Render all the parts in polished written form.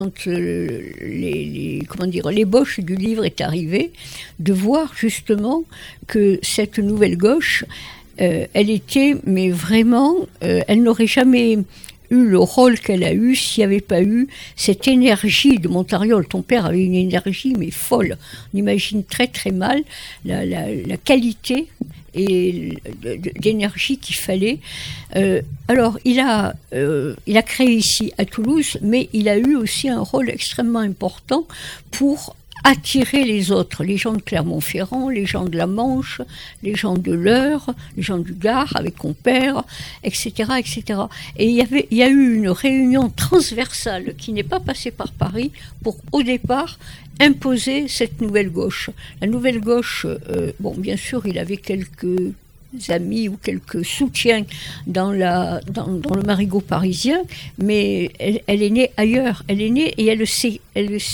quand l'ébauche du livre est arrivée, de voir justement que cette nouvelle gauche, elle était, mais vraiment, elle n'aurait jamais eu le rôle qu'elle a eu s'il n'y avait pas eu cette énergie de Montariol. Ton père avait une énergie, mais folle. On imagine très très mal la qualité et d'énergie qu'il fallait. Alors, il a créé ici à Toulouse, mais il a eu aussi un rôle extrêmement important pour attirer les autres, les gens de Clermont-Ferrand, les gens de la Manche, les gens de l'Eure, les gens du Gard avec Compère, etc., etc. Et il y a eu une réunion transversale qui n'est pas passée par Paris pour, au départ, imposer cette nouvelle gauche. La nouvelle gauche, bon, bien sûr, il avait quelques amis ou quelques soutiens dans le marigot parisien, mais elle est née ailleurs. Elle est née et elle sait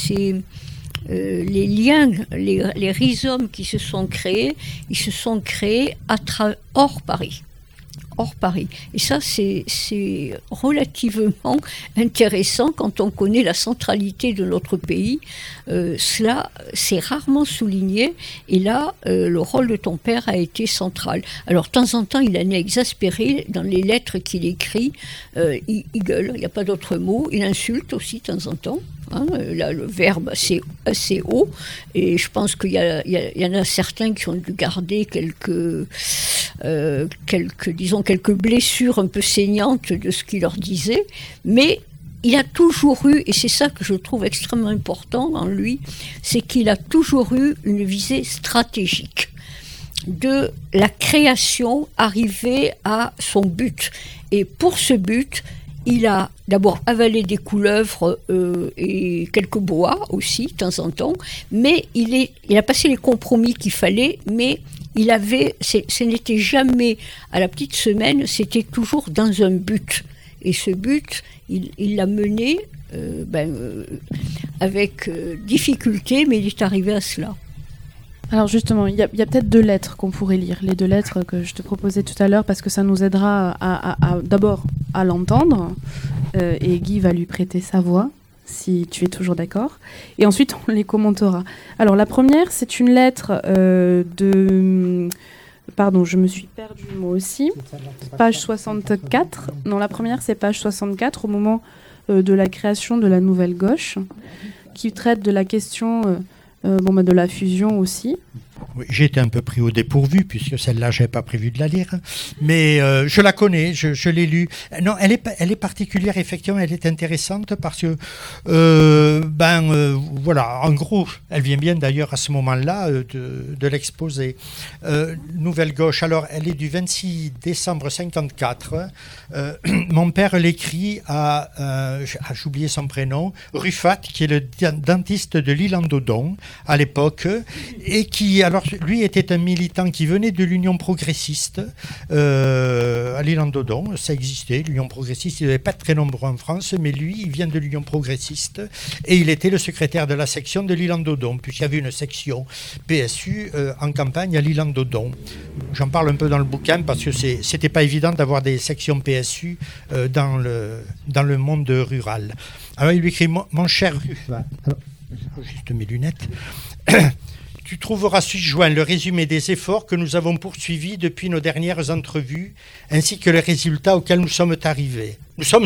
les liens, les rhizomes qui se sont créés, ils se sont créés hors Paris. Hors Paris. Et ça, c'est relativement intéressant quand on connaît la centralité de notre pays. Cela, c'est rarement souligné. Et là, le rôle de ton père a été central. Alors, de temps en temps, il en est exaspéré dans les lettres qu'il écrit. Il gueule, il n'y a pas d'autre mot. Il insulte aussi de temps en temps. Hein, là, le verbe assez haut, et je pense qu'il y en a certains qui ont dû garder quelques blessures un peu saignantes de ce qu'il leur disait, mais il a toujours eu, et c'est ça que je trouve extrêmement important en lui, c'est qu'il a toujours eu une visée stratégique de la création, arriver à son but. Et pour ce but, il a d'abord avalé des couleuvres et quelques bois aussi, de temps en temps, mais il a passé les compromis qu'il fallait, mais ce n'était jamais à la petite semaine, c'était toujours dans un but. Et ce but, il l'a mené avec difficulté, mais il est arrivé à cela. Alors justement, il y a peut-être 2 lettres qu'on pourrait lire, les 2 lettres que je te proposais tout à l'heure, parce que ça nous aidera d'abord à l'entendre, et Guy va lui prêter sa voix, si tu es toujours d'accord, et ensuite on les commentera. Alors la première, c'est une lettre Pardon, je me suis perdue moi aussi, page 64. Non, la première, c'est page 64, au moment de la création de la nouvelle gauche, qui traite de la question... de la fusion aussi. Oui, j'ai été un peu pris au dépourvu, puisque celle-là, je n'avais pas prévu de la lire. Mais je la connais, je l'ai lue. Non, elle est particulière, effectivement, elle est intéressante parce que, voilà, en gros, elle vient bien d'ailleurs à ce moment-là de l'exposé. Nouvelle gauche, alors, elle est du 26 décembre 54. Mon père l'écrit j'ai oublié son prénom, Ruffat, qui est le dentiste de l'Île-en-Dodon à l'époque, et qui, alors, lui était un militant qui venait de l'Union progressiste à l'Île-en-Dodon. Ça existait, l'Union progressiste. Il n'y avait pas très nombreux en France, mais lui, il vient de l'Union progressiste et il était le secrétaire de la section de l'Île-en-Dodon, puisqu'il y avait une section PSU en campagne à l'Île-en-Dodon. J'en parle un peu dans le bouquin parce que c'était pas évident d'avoir des sections PSU dans le monde rural. Alors il lui écrit « Mon cher Ruffat », juste mes lunettes. Tu trouveras ci-joint le résumé des efforts que nous avons poursuivis depuis nos dernières entrevues, ainsi que les résultats auxquels nous sommes arrivés.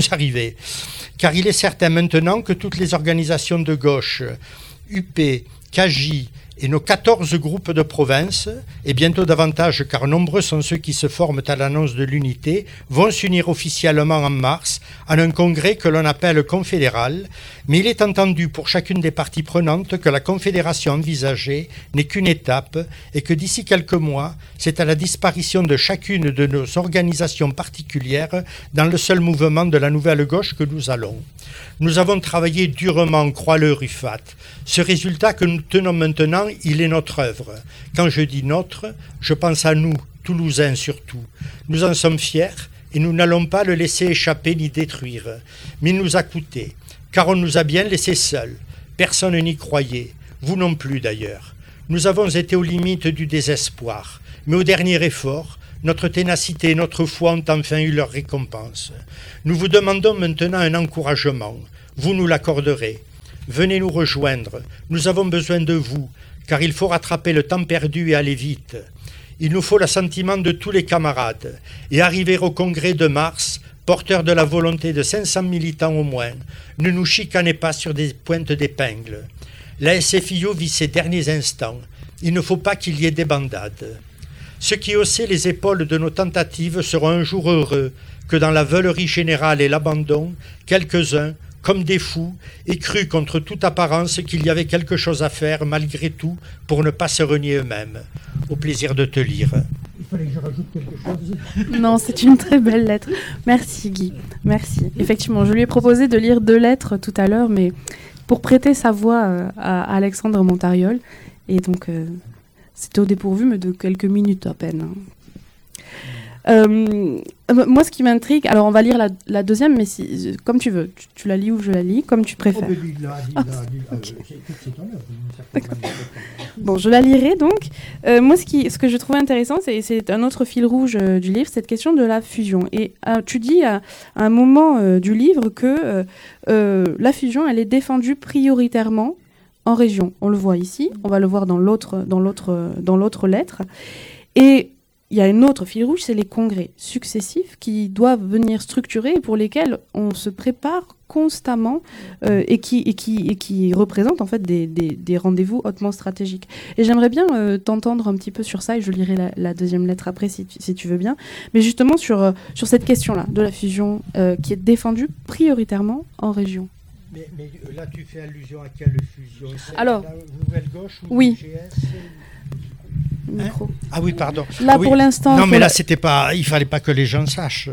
Car il est certain maintenant que toutes les organisations de gauche, UP, CAGI et nos 14 groupes de province, et bientôt davantage car nombreux sont ceux qui se forment à l'annonce de l'unité, vont s'unir officiellement en mars à un congrès que l'on appelle confédéral, mais il est entendu pour chacune des parties prenantes que la confédération envisagée n'est qu'une étape et que d'ici quelques mois, c'est à la disparition de chacune de nos organisations particulières dans le seul mouvement de la nouvelle gauche que nous allons. Nous avons travaillé durement, crois-le Ruffat. Ce résultat que nous tenons maintenant, il est notre œuvre. Quand je dis notre, je pense à nous, Toulousains surtout. Nous en sommes fiers et nous n'allons pas le laisser échapper ni détruire. Mais il nous a coûté, car on nous a bien laissés seuls. Personne n'y croyait, vous non plus d'ailleurs. Nous avons été aux limites du désespoir, mais au dernier effort, notre ténacité et notre foi ont enfin eu leur récompense. Nous vous demandons maintenant un encouragement. Vous nous l'accorderez. venez nous rejoindre. Nous avons besoin de vous, car il faut rattraper le temps perdu et aller vite. Il nous faut l'assentiment de tous les camarades et arriver au congrès de mars, porteur de la volonté de 500 militants au moins. Ne nous chicanez pas sur des pointes d'épingle. La SFIO vit ses derniers instants. Il ne faut pas qu'il y ait des bandades. Ceux qui haussaient les épaules de nos tentatives seront un jour heureux que dans la veulerie générale et l'abandon, quelques-uns, comme des fous, aient cru contre toute apparence qu'il y avait quelque chose à faire malgré tout pour ne pas se renier eux-mêmes. Au plaisir de te lire. Il fallait que je rajoute quelque chose. Non, c'est une très belle lettre. Merci Guy, merci. Effectivement, je lui ai proposé de lire 2 lettres tout à l'heure, mais pour prêter sa voix à Alexandre Montariol, et donc c'était au dépourvu, mais de quelques minutes à peine. Moi, ce qui m'intrigue, alors on va lire la deuxième, mais comme tu veux, tu la lis ou je la lis, comme tu préfères. Bon, je la lirai donc. Moi, ce que je trouvais intéressant, c'est un autre fil rouge du livre, cette question de la fusion. Et tu dis à un moment du livre que la fusion, elle est défendue prioritairement en région. On le voit ici, on va le voir dans l'autre lettre. Et il y a un autre fil rouge, c'est les congrès successifs qui doivent venir structurer et pour lesquels on se prépare constamment et qui représentent en fait des rendez-vous hautement stratégiques. Et j'aimerais bien t'entendre un petit peu sur ça, et je lirai la deuxième lettre après si tu veux bien, mais justement sur cette question-là de la fusion qui est défendue prioritairement en région. Mais là, tu fais allusion à quelle fusion? Alors, la Nouvelle Gauche ou oui. l'UGS? Micro. Ah oui, pardon. Là, oui. pour l'instant... Non, mais là, c'était pas... il fallait pas que les gens sachent.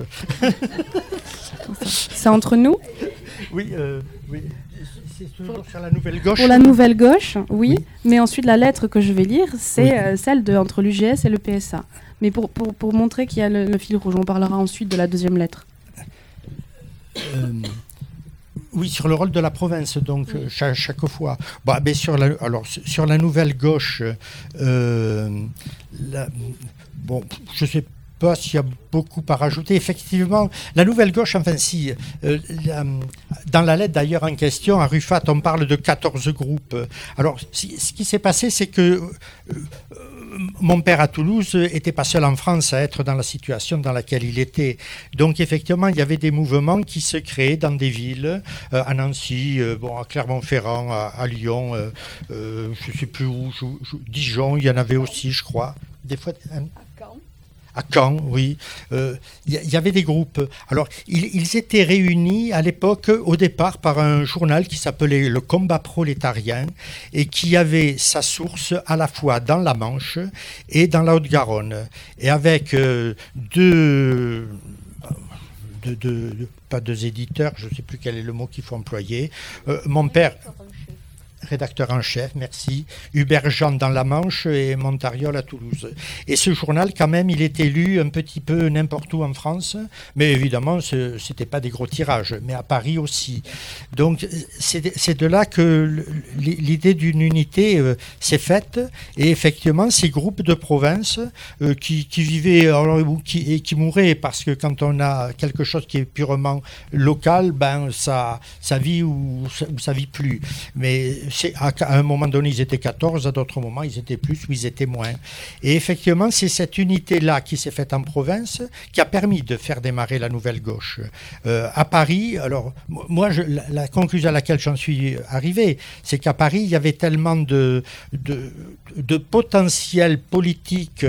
C'est entre nous. Oui, oui. C'est toujours sur la Nouvelle Gauche. Pour la Nouvelle Gauche, oui. Mais ensuite, la lettre que je vais lire, c'est celle entre l'UGS et le PSA. Mais pour montrer qu'il y a le fil rouge, on parlera ensuite de la deuxième lettre. Oui, sur le rôle de la province, donc chaque fois. Bah, mais sur la Nouvelle Gauche, bon, je ne sais pas s'il y a beaucoup à rajouter. Effectivement, la Nouvelle Gauche, enfin si, dans la lettre d'ailleurs en question, à Ruffat, on parle de 14 groupes. Alors, ce qui s'est passé, c'est que mon père à Toulouse n'était pas seul en France à être dans la situation dans laquelle il était. Donc effectivement, il y avait des mouvements qui se créaient dans des villes, à Nancy, à Clermont-Ferrand, à Lyon, je ne sais plus où, Dijon, il y en avait aussi, je crois. Des fois, à Caen, oui. Il y avait des groupes. Alors, ils étaient réunis à l'époque, au départ, par un journal qui s'appelait Le Combat prolétarien et qui avait sa source à la fois dans la Manche et dans la Haute-Garonne. Et avec pas deux éditeurs, je ne sais plus quel est le mot qu'il faut employer. Mon père... rédacteur en chef, merci, Hubert Jean dans la Manche et Montariol à Toulouse. Et ce journal, quand même, il était lu un petit peu n'importe où en France, mais évidemment, ce n'était pas des gros tirages, mais à Paris aussi. Donc, c'est de là que l'idée d'une unité s'est faite, et effectivement, ces groupes de province qui vivaient ou qui mouraient, parce que quand on a quelque chose qui est purement local, ben, ça vit ou ça vit plus. Mais à un moment donné, ils étaient 14, à d'autres moments, ils étaient plus ou ils étaient moins. Et effectivement, c'est cette unité-là qui s'est faite en province qui a permis de faire démarrer la Nouvelle Gauche. À Paris, alors, moi, la conclusion à laquelle j'en suis arrivé, c'est qu'à Paris, il y avait tellement de potentiel politique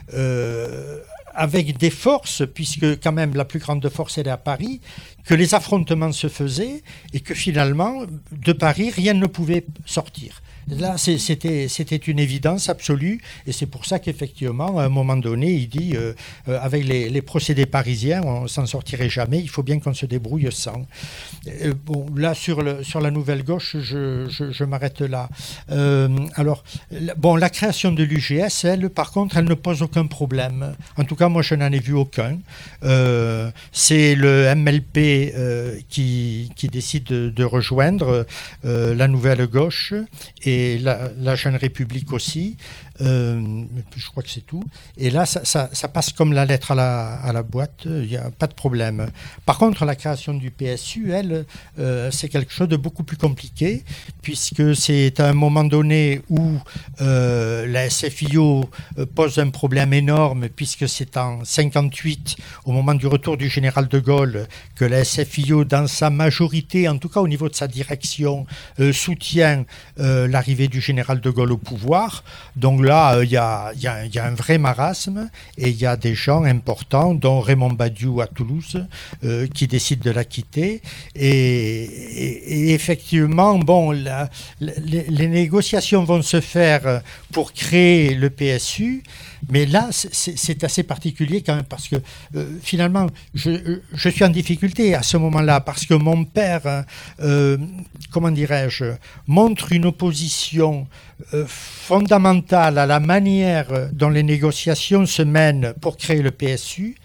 avec des forces, puisque quand même la plus grande force elle est à Paris, que les affrontements se faisaient et que finalement, de Paris, rien ne pouvait sortir. Là, c'était une évidence absolue, et c'est pour ça qu'effectivement, à un moment donné, il dit, avec les procédés parisiens, on ne s'en sortirait jamais, il faut bien qu'on se débrouille sans. Bon, là, sur la Nouvelle Gauche, je m'arrête là. Alors, la création de l'UGS, elle, par contre, elle ne pose aucun problème. En tout cas, moi, je n'en ai vu aucun. C'est le MLP qui décide de rejoindre la Nouvelle Gauche, et la Jeune République aussi. Je crois que c'est tout. Et là, ça passe comme la lettre à la boîte, il n'y a pas de problème. Par contre, la création du PSU, elle, c'est quelque chose de beaucoup plus compliqué, puisque c'est à un moment donné où la SFIO pose un problème énorme, puisque c'est en 1958, au moment du retour du général de Gaulle, que la SFIO, dans sa majorité, en tout cas au niveau de sa direction, soutient l'arrivée du général de Gaulle au pouvoir. Donc là, il y a un vrai marasme, et il y a des gens importants, dont Raymond Badiou à Toulouse, qui décident de la quitter. Et effectivement, bon, les négociations vont se faire pour créer le PSU, mais là, c'est assez particulier quand même, parce que finalement, je suis en difficulté à ce moment-là, parce que mon père, comment dirais-je, montre une opposition fondamentale à la manière dont les négociations se mènent pour créer le PSU.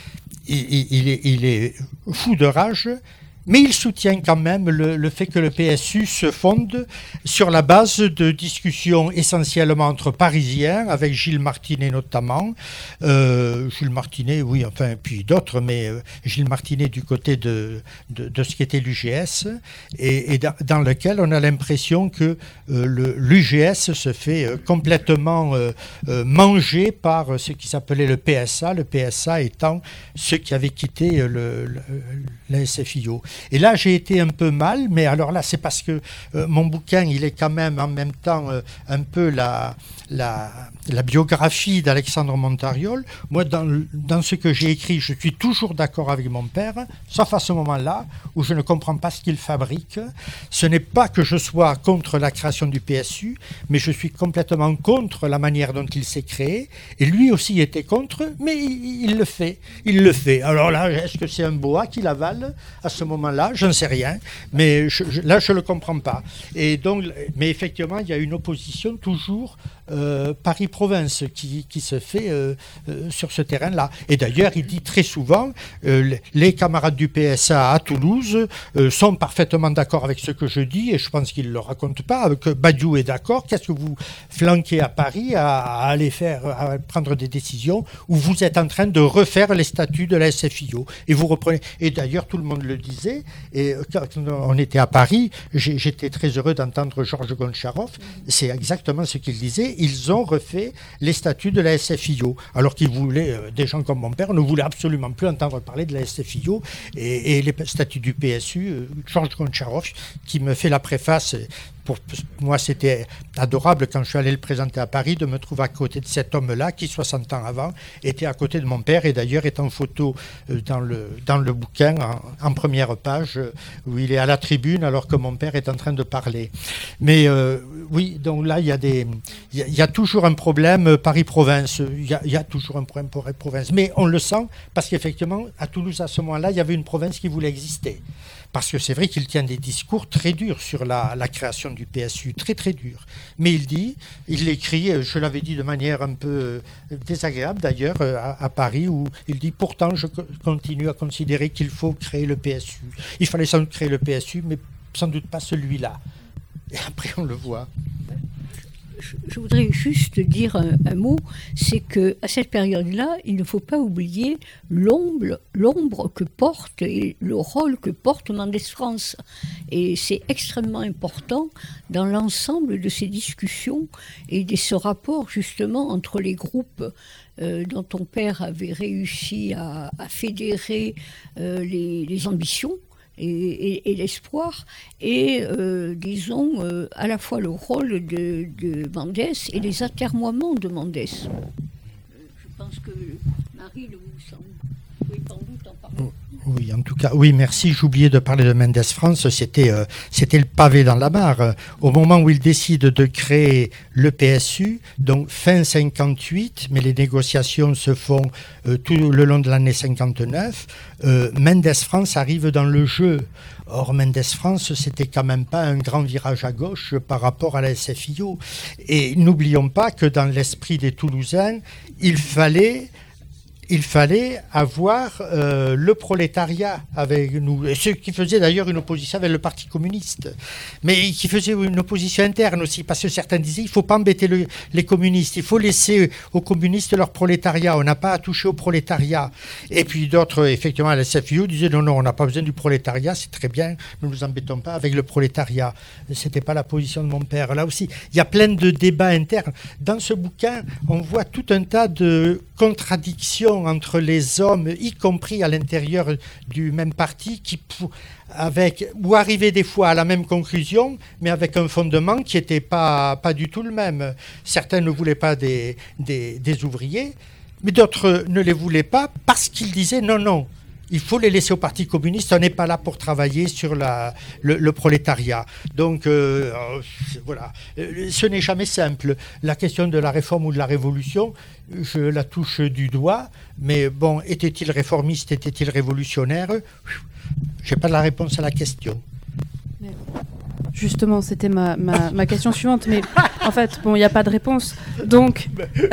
Il est fou de rage, mais il soutient quand même le fait que le PSU se fonde sur la base de discussions essentiellement entre Parisiens, avec Gilles Martinet notamment. Gilles Martinet, oui, enfin, puis d'autres, mais Gilles Martinet du côté de ce qui était l'UGS, et dans lequel on a l'impression que l'UGS se fait complètement manger par ce qui s'appelait le PSA étant ceux qui avaient quitté la SFIO. Et là, j'ai été un peu mal, mais alors là, c'est parce que mon bouquin, il est quand même en même temps un peu la biographie d'Alexandre Montariol. Moi, dans ce que j'ai écrit, je suis toujours d'accord avec mon père, sauf à ce moment-là où je ne comprends pas ce qu'il fabrique. Ce n'est pas que je sois contre la création du PSU, mais je suis complètement contre la manière dont il s'est créé. Et lui aussi était contre, mais il le fait. Il le fait. Alors là, est-ce que c'est un boa qu'il avale à ce moment-là? Je ne sais rien, mais là, je ne le comprends pas. Et donc, mais effectivement, il y a une opposition toujours Paris-Province qui se fait sur ce terrain-là. Et d'ailleurs, il dit très souvent, les camarades du PSA à Toulouse sont parfaitement d'accord avec ce que je dis, et je pense qu'il ne le raconte pas, que Badiou est d'accord. Qu'est-ce que vous flanquez à Paris à prendre des décisions où vous êtes en train de refaire les statuts de la SFIO, et vous reprenez. Et d'ailleurs, tout le monde le disait, et quand on était à Paris, j'étais très heureux d'entendre Georges Goncharov, c'est exactement ce qu'il disait. Ils ont refait les statuts de la SFIO, alors qu'ils voulaient, des gens comme mon père ne voulaient absolument plus entendre parler de la SFIO, et les statuts du PSU, Georges Goncharov, qui me fait la préface. Pour moi, c'était adorable quand je suis allé le présenter à Paris de me trouver à côté de cet homme-là qui, 60 ans avant, était à côté de mon père et d'ailleurs est en photo dans le bouquin, en première page, où il est à la tribune alors que mon père est en train de parler. Mais oui, donc là, il y a toujours un problème Paris-Province. Il y a toujours un problème Paris-Province. Mais on le sent parce qu'effectivement, à Toulouse, à ce moment-là, il y avait une province qui voulait exister. Parce que c'est vrai qu'il tient des discours très durs sur la création du PSU, très très durs. Mais il l'écrit, je l'avais dit de manière un peu désagréable d'ailleurs, à Paris, où il dit « Pourtant, je continue à considérer qu'il faut créer le PSU. Il fallait sans doute créer le PSU, mais sans doute pas celui-là. » Et après, on le voit. Je voudrais juste dire un mot, c'est qu'à cette période-là, il ne faut pas oublier l'ombre que porte et le rôle que porte Mendès France. Et c'est extrêmement important dans l'ensemble de ces discussions et de ce rapport justement entre les groupes dont ton père avait réussi à fédérer les ambitions et l'espoir, et disons à la fois le rôle de Mendès et les atermoiements de Mendès. Je pense que Marie le pouvez sans doute en parler. Oui, en tout cas, oui, merci. J'oubliais de parler de Mendès France. C'était le pavé dans la mare. Au moment où il décide de créer le PSU, donc fin 58, mais les négociations se font tout le long de l'année 59, Mendès France arrive dans le jeu. Or, Mendès France, c'était quand même pas un grand virage à gauche par rapport à la SFIO. Et n'oublions pas que dans l'esprit des Toulousains, il fallait il fallait avoir le prolétariat avec nous, et ce qui faisait d'ailleurs une opposition avec le Parti communiste, mais qui faisait une opposition interne aussi, parce que certains disaient il ne faut pas embêter les communistes, il faut laisser aux communistes leur prolétariat, on n'a pas à toucher au prolétariat. Et puis d'autres, effectivement, à la SFIO disaient non, on n'a pas besoin du prolétariat, c'est très bien, ne nous embêtons pas avec le prolétariat. Ce n'était pas la position de mon père. Là aussi, il y a plein de débats internes. Dans ce bouquin, on voit tout un tas de contradictions entre les hommes, y compris à l'intérieur du même parti, ou arrivaient des fois à la même conclusion, mais avec un fondement qui n'était pas du tout le même. Certains ne voulaient pas des ouvriers, mais d'autres ne les voulaient pas parce qu'ils disaient non, il faut les laisser au Parti communiste, on n'est pas là pour travailler sur le prolétariat. Donc voilà, ce n'est jamais simple. La question de la réforme ou de la révolution, je la touche du doigt, mais bon, était-il réformiste, était-il révolutionnaire? Je n'ai pas la réponse à la question. Justement, c'était ma question suivante, mais en fait, bon, il n'y a pas de réponse, donc...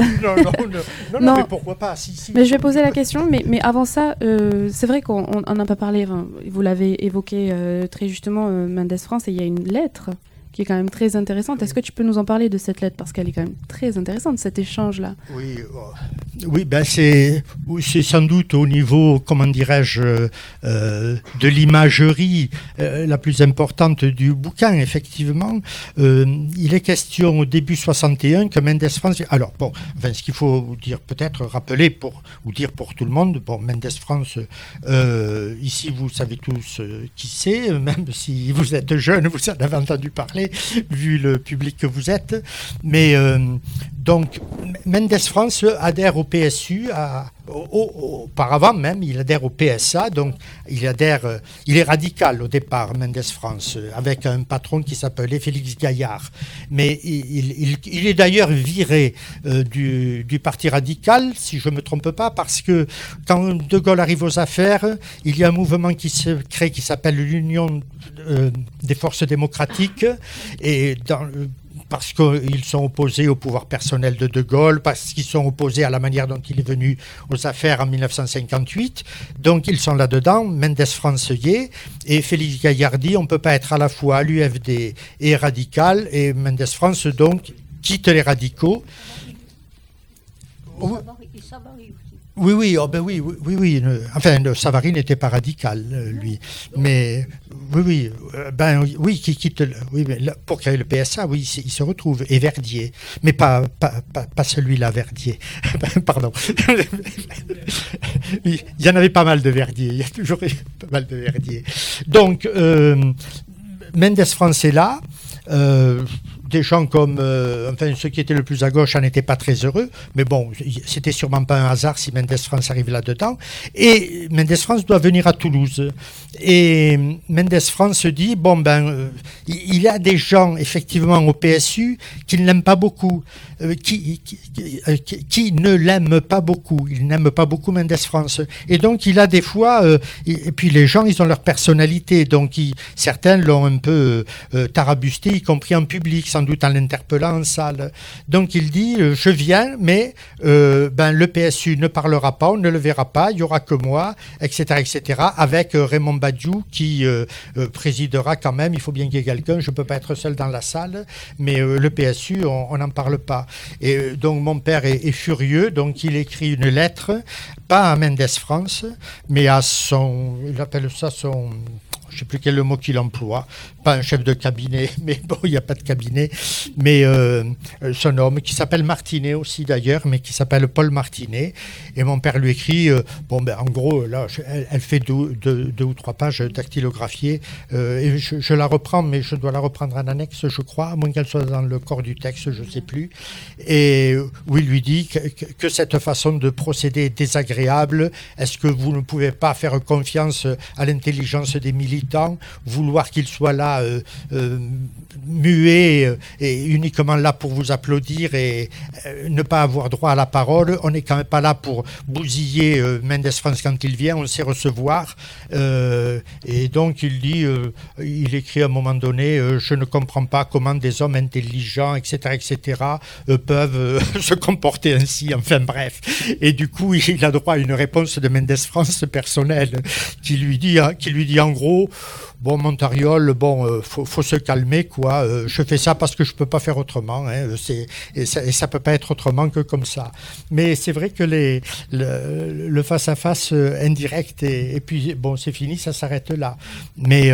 Non, mais pourquoi pas si. Mais je vais poser la question, mais avant ça, c'est vrai qu'on n'a pas parlé, vous l'avez évoqué très justement, Mendes France, et il y a une lettre qui est quand même très intéressante. Est-ce que tu peux nous en parler de cette lettre, parce qu'elle est quand même très intéressante, cet échange-là? Oui, ben c'est sans doute au niveau, comment dirais-je, de l'imagerie la plus importante du bouquin, effectivement. Il est question au début 61 que Mendes France... Alors, bon, enfin, ce qu'il faut dire, peut-être rappeler dire pour tout le monde, bon, Mendes France, ici, vous savez tous qui c'est, même si vous êtes jeune, vous en avez entendu parler, vu le public que vous êtes. Mais donc, Mendes France adhère au PSU, auparavant même, il adhère au PSA, donc il est radical au départ, Mendes France, avec un patron qui s'appelait Félix Gaillard. Mais il est d'ailleurs viré du Parti radical, si je ne me trompe pas, parce que quand De Gaulle arrive aux affaires, il y a un mouvement qui se crée qui s'appelle l'Union des forces démocratiques, et parce qu'ils sont opposés au pouvoir personnel de Gaulle, parce qu'ils sont opposés à la manière dont il est venu aux affaires en 1958. Donc ils sont là-dedans, Mendes France y est, et Félix Gaillard dit on ne peut pas être à la fois à l'UFD et radical, et Mendes France donc quitte les radicaux. Oui. Enfin, Savary n'était pas radical, lui. Mais oui, qui quitte. Oui, mais là, pour créer le PSA, oui, il se retrouve. Et Verdier, mais pas celui-là, Verdier. Pardon. Il y en avait pas mal de Verdier. Il y a toujours eu pas mal de Verdier. Donc, Mendes France est là. Des gens comme, ceux qui étaient le plus à gauche n'en étaient pas très heureux, mais bon, c'était sûrement pas un hasard si Mendes France arrive là-dedans. Et Mendes France doit venir à Toulouse. Et Mendes France dit, il y a des gens, effectivement, au PSU qui ne l'aiment pas beaucoup, qui ne l'aiment pas beaucoup. Ils n'aiment pas beaucoup Mendes France. Et donc, il a des fois, et puis les gens, ils ont leur personnalité, donc certains l'ont un peu tarabusté, y compris en public, sans doute en l'interpellant en salle. Donc il dit je viens, mais le PSU ne parlera pas, on ne le verra pas, il n'y aura que moi, etc., avec Raymond Badiou qui présidera quand même. Il faut bien qu'il y ait quelqu'un, je ne peux pas être seul dans la salle, mais le PSU, on n'en parle pas. Et donc mon père est furieux, donc il écrit une lettre, pas à Mendes France, mais à il appelle ça son... Je ne sais plus quel est le mot qu'il emploie, pas un chef de cabinet, mais bon, il n'y a pas de cabinet, mais son homme, qui s'appelle Martinet aussi d'ailleurs, mais qui s'appelle Paul Martinet, et mon père lui écrit, en gros, là, elle fait deux ou trois pages dactylographiées, et je la reprends, mais je dois la reprendre en annexe, je crois, à moins qu'elle soit dans le corps du texte, je ne sais plus, et où il lui dit que cette façon de procéder est désagréable, est-ce que vous ne pouvez pas faire confiance à l'intelligence des militants, vouloir qu'ils soient là muet et uniquement là pour vous applaudir et ne pas avoir droit à la parole. On n'est quand même pas là pour bousiller Mendes France quand il vient, on sait recevoir. Et donc il écrit à un moment donné, je ne comprends pas comment des hommes intelligents, etc., peuvent se comporter ainsi, enfin bref. Et du coup, il a droit à une réponse de Mendes France personnelle qui lui dit en gros, bon, Montariol, faut se calmer, quoi. Je fais ça parce que je peux pas faire autrement, hein. Et ça peut pas être autrement que comme ça. Mais c'est vrai que le face-à-face indirect, et puis, bon, c'est fini, ça s'arrête là. Mais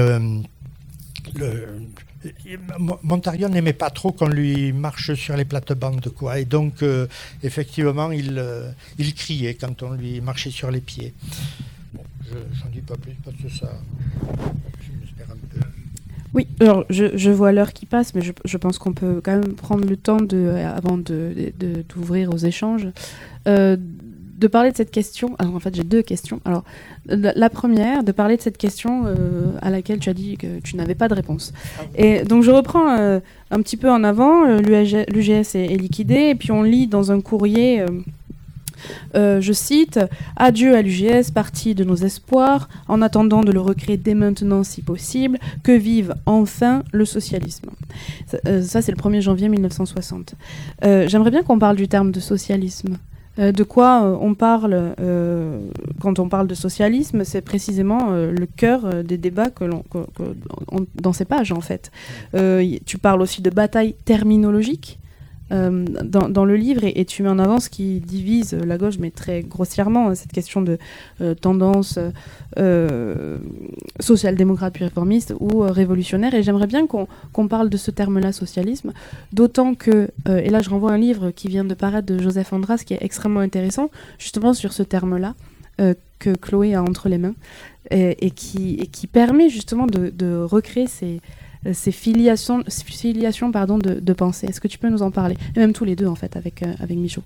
Montariol n'aimait pas trop qu'on lui marche sur les plates-bandes, quoi. Et donc, effectivement, il criait quand on lui marchait sur les pieds. Bon, j'en dis pas plus parce que ça... j'espère un peu. Oui, alors je vois l'heure qui passe, mais je pense qu'on peut quand même prendre le temps, avant d'ouvrir aux échanges, de parler de cette question. Alors en fait, j'ai deux questions. Alors, la première, de parler de cette question à laquelle tu as dit que tu n'avais pas de réponse. Et donc je reprends un petit peu en avant. L'UGS est liquidé, et puis on lit dans un courrier... je cite « Adieu à l'UGS, parti de nos espoirs, en attendant de le recréer dès maintenant si possible, que vive enfin le socialisme. » Ça, c'est le 1er janvier 1960. J'aimerais bien qu'on parle du terme de socialisme. De quoi on parle quand on parle de socialisme, c'est précisément le cœur des débats dans ces pages, en fait. Tu parles aussi de bataille terminologique dans le livre, et tu mets en avant ce qui divise la gauche, mais très grossièrement, cette question de tendance social-démocrate puis réformiste ou révolutionnaire. Et j'aimerais bien qu'on parle de ce terme-là, socialisme, d'autant que, et là je renvoie à un livre qui vient de paraître de Joseph Andras, qui est extrêmement intéressant, justement sur ce terme-là, que Chloé a entre les mains, et qui permet justement de recréer ces filiations de pensée. Est-ce que tu peux nous en parler? Et même tous les deux, en fait, avec Michaud.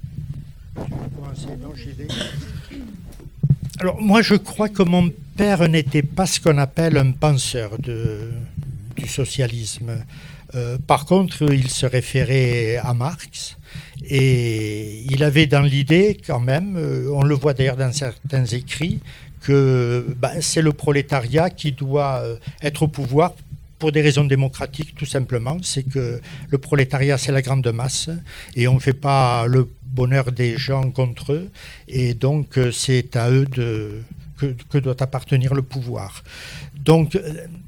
Alors, moi, je crois que mon père n'était pas ce qu'on appelle un penseur du socialisme. Par contre, il se référait à Marx, et il avait dans l'idée, quand même, on le voit d'ailleurs dans certains écrits, que c'est le prolétariat qui doit être au pouvoir pour des raisons démocratiques, tout simplement. C'est que le prolétariat, c'est la grande masse, et on ne fait pas le bonheur des gens contre eux, et donc c'est à eux que doit appartenir le pouvoir. Donc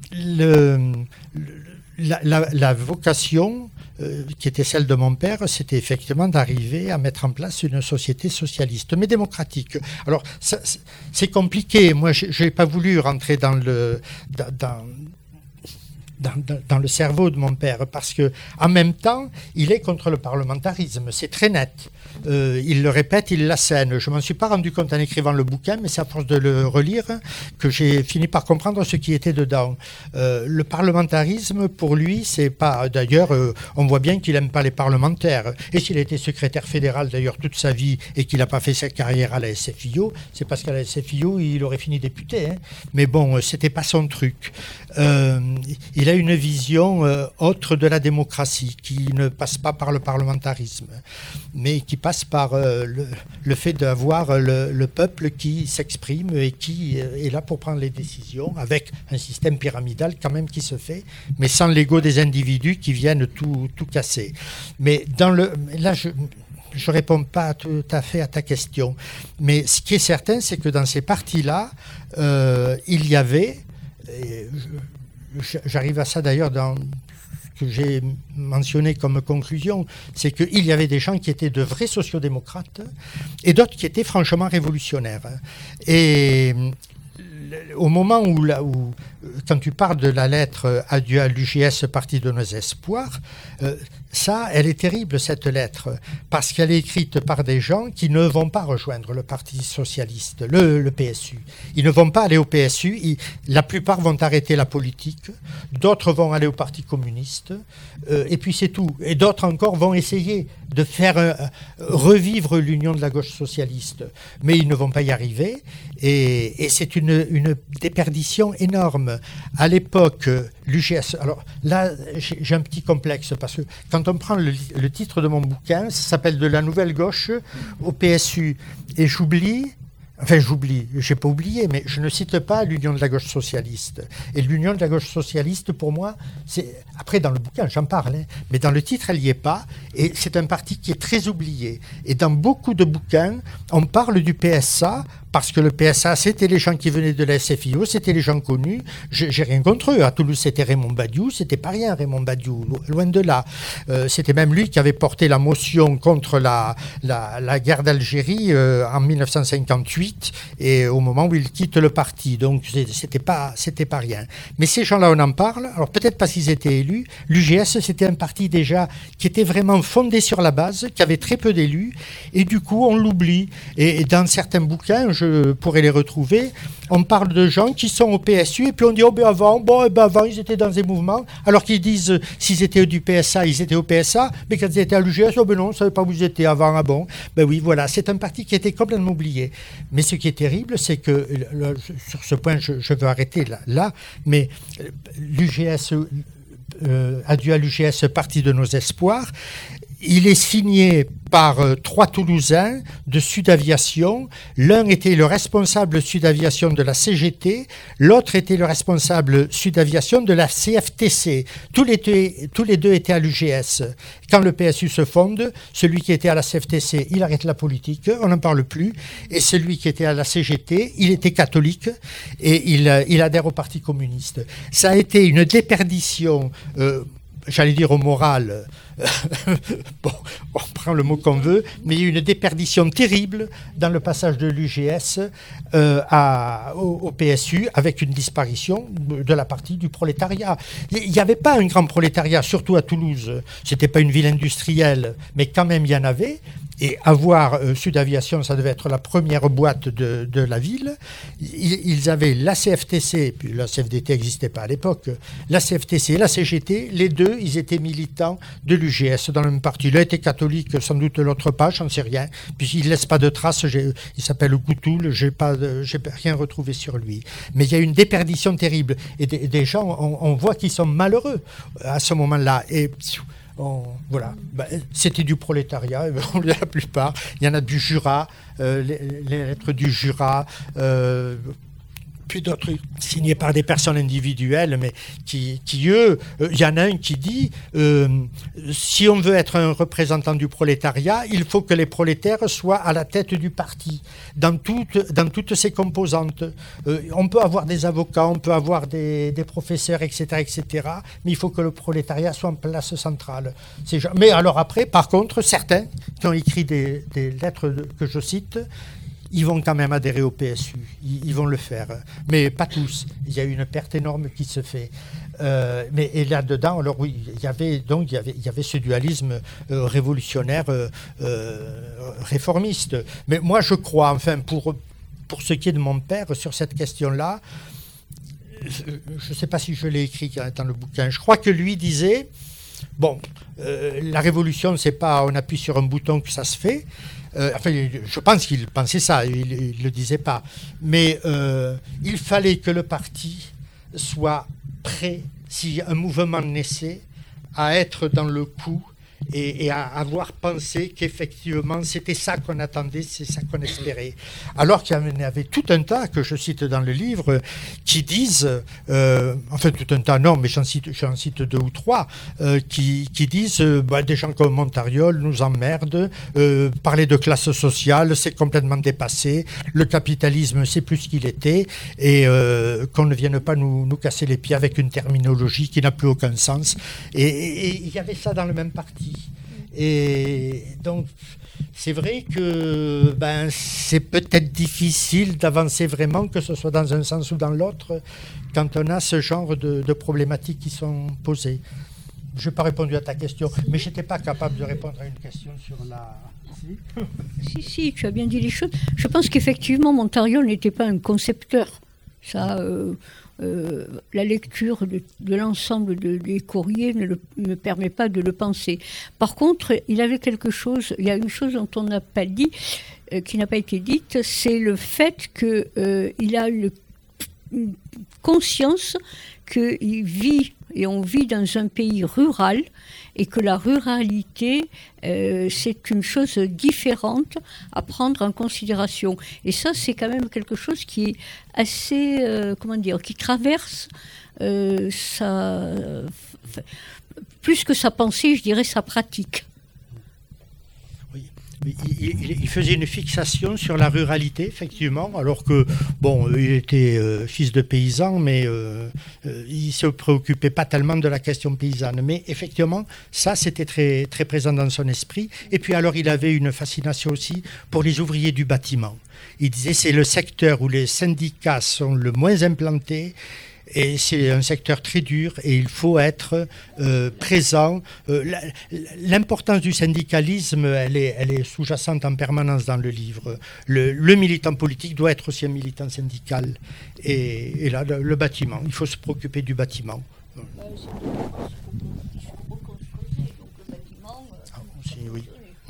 la vocation qui était celle de mon père, c'était effectivement d'arriver à mettre en place une société socialiste, mais démocratique. Alors, c'est compliqué. Moi, je n'ai pas voulu rentrer dans le cerveau de mon père, parce que en même temps, il est contre le parlementarisme, c'est très net. Il le répète, il l'assène. Je m'en suis pas rendu compte en écrivant le bouquin, mais c'est à force de le relire que j'ai fini par comprendre ce qui était dedans. Le parlementarisme, pour lui, c'est pas... D'ailleurs, on voit bien qu'il aime pas les parlementaires. Et s'il a été secrétaire fédéral, d'ailleurs, toute sa vie, et qu'il n'a pas fait sa carrière à la SFIO, c'est parce qu'à la SFIO, il aurait fini député. Hein. Mais bon, c'était pas son truc. Il a une vision autre de la démocratie, qui ne passe pas par le parlementarisme, mais qui passe par le fait d'avoir le peuple qui s'exprime et qui est là pour prendre les décisions, avec un système pyramidal quand même qui se fait, mais sans l'ego des individus qui viennent tout casser. Mais là, je ne réponds pas tout à fait à ta question, mais ce qui est certain, c'est que dans ces partis-là, il y avait... J'arrive à ça d'ailleurs dans ce que j'ai mentionné comme conclusion, c'est qu'il y avait des gens qui étaient de vrais sociodémocrates et d'autres qui étaient franchement révolutionnaires. Et au moment où quand tu parles de la lettre « Adieu à l'UGS, parti de nos espoirs », elle est terrible, cette lettre, parce qu'elle est écrite par des gens qui ne vont pas rejoindre le Parti socialiste, le PSU. Ils ne vont pas aller au PSU, la plupart vont arrêter la politique, d'autres vont aller au Parti communiste, et puis c'est tout. Et d'autres encore vont essayer de faire revivre l'union de la gauche socialiste, mais ils ne vont pas y arriver, et c'est une une déperdition énorme. À l'époque, l'UGS... Alors là, j'ai un petit complexe, parce que quand on prend le titre de mon bouquin, ça s'appelle « De la nouvelle gauche au PSU ». Et j'oublie, j'ai pas oublié, mais je ne cite pas l'Union de la gauche socialiste. Et l'Union de la gauche socialiste, pour moi, c'est... Après, dans le bouquin, j'en parle, mais dans le titre, elle n'y est pas. Et c'est un parti qui est très oublié. Et dans beaucoup de bouquins, on parle du PSA, parce que le PSA, c'était les gens qui venaient de la SFIO, c'était les gens connus. J'ai rien contre eux. À Toulouse, c'était Raymond Badiou, c'était pas rien, Raymond Badiou, loin de là. C'était même lui qui avait porté la motion contre la guerre d'Algérie en 1958, et au moment où il quitte le parti. Donc, c'était pas rien. Mais ces gens-là, on en parle. Alors, peut-être parce qu'ils étaient élus. L'UGS, c'était un parti déjà qui était vraiment fondé sur la base, qui avait très peu d'élus, et du coup, on l'oublie. Et dans certains bouquins, je pourrais les retrouver, on parle de gens qui sont au PSU, et puis on dit, avant, ils étaient dans des mouvements, alors qu'ils disent, s'ils étaient du PSA, ils étaient au PSA, mais quand ils étaient à l'UGS, non, on ne savait pas où ils étaient avant, oui, voilà, c'est un parti qui était complètement oublié. Mais ce qui est terrible, c'est que, sur ce point, je veux arrêter là, mais l'UGS... adieu à l'UGS, parti de nos espoirs. Il est signé par 3 Toulousains de Sud Aviation. L'un était le responsable Sud Aviation de la CGT, l'autre était le responsable Sud Aviation de la CFTC. Tous les deux étaient à l'UGS. Quand le PSU se fonde, celui qui était à la CFTC, il arrête la politique, on n'en parle plus. Et celui qui était à la CGT, il était catholique et il adhère au Parti communiste. Ça a été une déperdition, j'allais dire au moral, bon, on prend le mot qu'on veut, mais il y a eu une déperdition terrible dans le passage de l'UGS au PSU, avec une disparition de la partie du prolétariat. Il n'y avait pas un grand prolétariat, surtout à Toulouse. C'était pas une ville industrielle, mais quand même il y en avait. Et avoir Sud Aviation, ça devait être la première boîte de la ville. Ils avaient la CFTC, puis la CFDT n'existait pas à l'époque, la CFTC et la CGT, les deux, ils étaient militants de l'UGS dans le même parti. L'un était catholique, sans doute l'autre pas, j'en sais rien. Puis il ne laisse pas de traces, il s'appelle Goutoul, j'ai rien retrouvé sur lui. Mais il y a une déperdition terrible. Et des gens, on voit qu'ils sont malheureux à ce moment-là. Et voilà, c'était du prolétariat, la plupart. Il y en a du Jura, les lettres du Jura, puis d'autres signés par des personnes individuelles, mais qui eux, il y en a un qui dit, si on veut être un représentant du prolétariat, il faut que les prolétaires soient à la tête du parti, dans toutes ses composantes. On peut avoir des avocats, on peut avoir des professeurs, etc., mais il faut que le prolétariat soit en place centrale. Mais alors après, par contre, certains qui ont écrit des lettres que je cite, ils vont quand même adhérer au PSU, ils vont le faire, mais pas tous. Il y a une perte énorme qui se fait. Et là-dedans, alors oui, il y avait ce dualisme révolutionnaire, réformiste. Mais moi, je crois, enfin, pour ce qui est de mon père, sur cette question-là, je ne sais pas si je l'ai écrit dans le bouquin, je crois que lui disait, la révolution, c'est pas on appuie sur un bouton que ça se fait. Je pense qu'il pensait ça, il ne le disait pas. Mais il fallait que le parti soit prêt, si un mouvement naissait, à être dans le coup et à avoir pensé qu'effectivement c'était ça qu'on attendait, c'est ça qu'on espérait. Alors qu'il y en avait tout un tas, que je cite dans le livre, qui disent, tout un tas non, mais j'en cite 2 ou 3, qui disent, des gens comme Montariol nous emmerdent, parler de classe sociale, c'est complètement dépassé, le capitalisme c'est plus ce qu'il était, et qu'on ne vienne pas nous casser les pieds avec une terminologie qui n'a plus aucun sens. Et il y avait ça dans le même parti. Et donc, c'est vrai que c'est peut-être difficile d'avancer vraiment, que ce soit dans un sens ou dans l'autre, quand on a ce genre de problématiques qui sont posées. Je n'ai pas répondu à ta question, mais je n'étais pas capable de répondre à une question sur la... Si, tu as bien dit les choses. Je pense qu'effectivement, Montariol n'était pas un concepteur. Ça... la lecture de l'ensemble des courriers ne me permet pas de le penser. Par contre, il y a une chose dont on n'a pas dit, qui n'a pas été dite, c'est le fait qu'il a conscience qu'il vit, et on vit dans un pays rural, et que la ruralité, c'est une chose différente à prendre en considération. Et ça, c'est quand même quelque chose qui est assez, qui traverse plus que sa pensée, je dirais sa pratique. Il faisait une fixation sur la ruralité, effectivement, alors que, il était fils de paysan, mais il ne se préoccupait pas tellement de la question paysanne. Mais effectivement, ça, c'était très, très présent dans son esprit. Et puis alors, il avait une fascination aussi pour les ouvriers du bâtiment. Il disait, c'est le secteur où les syndicats sont le moins implantés. Et c'est un secteur très dur et il faut être présent. L'importance du syndicalisme, elle est sous-jacente en permanence dans le livre. Le militant politique doit être aussi un militant syndical. Et là, le bâtiment, il faut se préoccuper du bâtiment. Oui.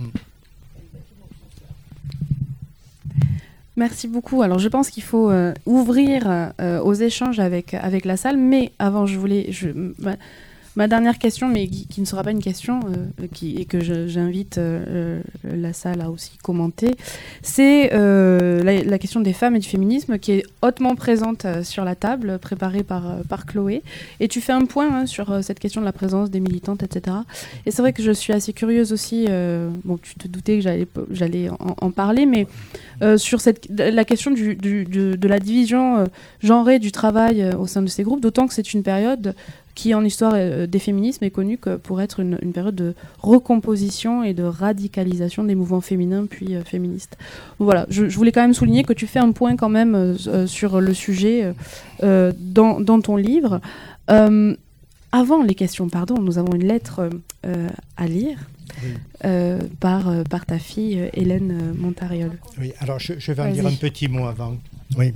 Merci beaucoup. Alors, je pense qu'il faut ouvrir aux échanges avec la salle, mais avant, ma dernière question, mais qui ne sera pas une question, et que j'invite la salle à aussi commenter, c'est la question des femmes et du féminisme, qui est hautement présente sur la table, préparée par Chloé. Et tu fais un point sur cette question de la présence des militantes, etc. Et c'est vrai que je suis assez curieuse aussi, tu te doutais que j'allais en parler, mais sur la question de la division genrée du travail au sein de ces groupes, d'autant que c'est une période qui, en histoire des féminismes, est connue pour être une période de recomposition et de radicalisation des mouvements féminins puis féministes. Voilà, je voulais quand même souligner que tu fais un point quand même sur le sujet dans ton livre. Avant les questions, nous avons une lettre à lire. Oui. Par ta fille Hélène Montariol. Oui, alors je vais en dire un petit mot avant. Oui.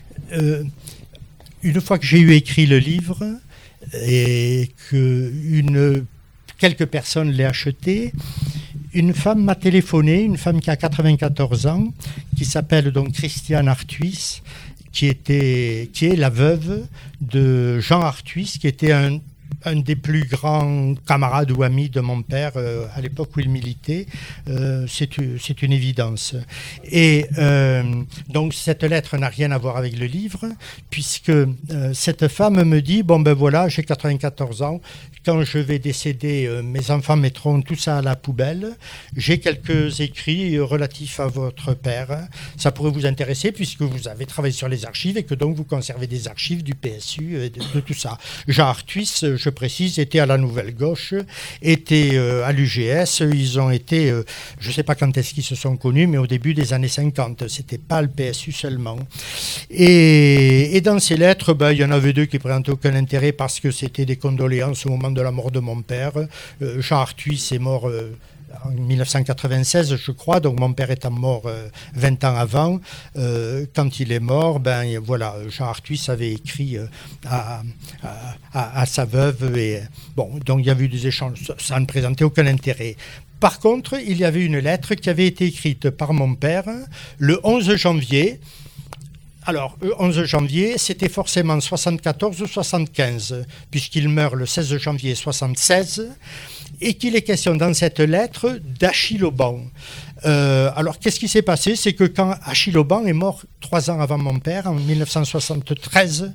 Une fois que j'ai eu écrit le livre et que quelques personnes l'aient acheté, une femme m'a téléphoné, une femme qui a 94 ans, qui s'appelle donc Christiane Arthuis, qui est la veuve de Jean Arthuis, qui était un des plus grands camarades ou amis de mon père à l'époque où il militait. C'est une évidence. Et donc cette lettre n'a rien à voir avec le livre, puisque cette femme me dit, j'ai 94 ans, quand je vais décéder, mes enfants mettront tout ça à la poubelle. J'ai quelques écrits relatifs à votre père. Ça pourrait vous intéresser, puisque vous avez travaillé sur les archives et que donc vous conservez des archives du PSU et de tout ça. Jean Arthuis, je précise, était à la Nouvelle Gauche, était à l'UGS. Ils ont été, je ne sais pas quand est-ce qu'ils se sont connus, mais au début des années 50. C'était pas le PSU seulement. Et dans ces lettres, il y en avait deux qui présentaient aucun intérêt parce que c'était des condoléances au moment de la mort de mon père. Jean Arthuis est mort en 1996, je crois, donc mon père étant mort 20 ans avant. Quand il est mort, Jean Arthuis avait écrit à sa veuve. Et, donc il y avait eu des échanges, ça ne présentait aucun intérêt. Par contre, il y avait une lettre qui avait été écrite par mon père le 11 janvier. Alors, le 11 janvier, c'était forcément 74 ou 75, puisqu'il meurt le 16 janvier 76, et qu'il est question dans cette lettre d'Achille Auban. Alors, qu'est-ce qui s'est passé? C'est que quand Achille Auban est mort 3 ans avant mon père, en 1973,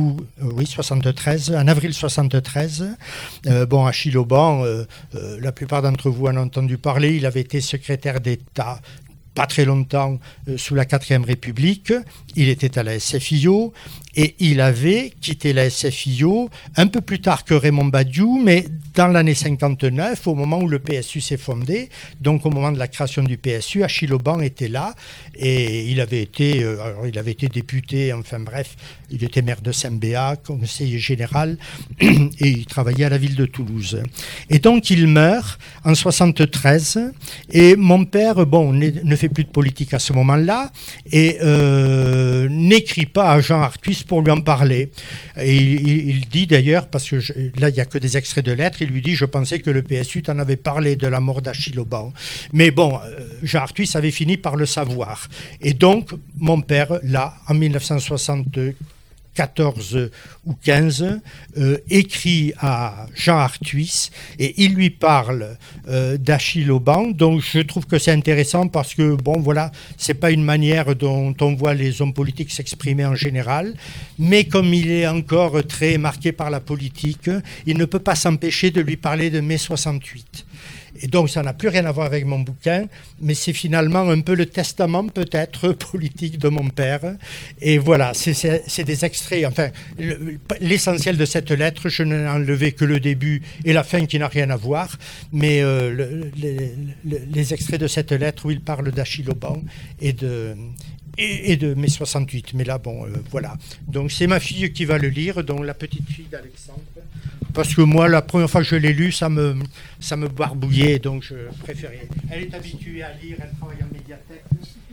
en avril 73, Achille Auban, la plupart d'entre vous en ont entendu parler, il avait été secrétaire d'État pas très longtemps sous la 4e République. Il était à la SFIO et il avait quitté la SFIO un peu plus tard que Raymond Badiou, mais dans l'année 59, au moment où le PSU s'est fondé, donc au moment de la création du PSU, Achille Auban était là et il avait été député, il était maire de Saint-Béat, conseiller général et il travaillait à la ville de Toulouse. Et donc il meurt en 73 et mon père, ne fait plus de politique à ce moment-là et n'écrit pas à Jean Arthuis pour lui en parler. Et il dit d'ailleurs, parce que là il n'y a que des extraits de lettres, il lui dit: je pensais que le PSU t'en avait parlé de la mort d'Achille Auban. Mais Jean Arthuis avait fini par le savoir. Et donc mon père, là, en 1974, 14 ou 15, écrit à Jean Arthuis et il lui parle d'Achille Auban. Donc je trouve que c'est intéressant parce que, bon voilà, c'est pas une manière dont on voit les hommes politiques s'exprimer en général, mais comme il est encore très marqué par la politique, il ne peut pas s'empêcher de lui parler de mai 68. Et donc, ça n'a plus rien à voir avec mon bouquin, mais c'est finalement un peu le testament, peut-être, politique de mon père. Et voilà, c'est des extraits. Enfin, l'essentiel de cette lettre, je n'ai enlevé que le début et la fin qui n'a rien à voir. Mais les extraits de cette lettre où il parle d'Achille Auban et de mai 68. Mais là, bon, voilà. Donc, c'est ma fille qui va le lire, donc la petite fille d'Alexandre. Parce que moi, la première fois que je l'ai lu, ça me barbouillait, donc je préférais. Elle est habituée à lire, elle travaille en médiathèque.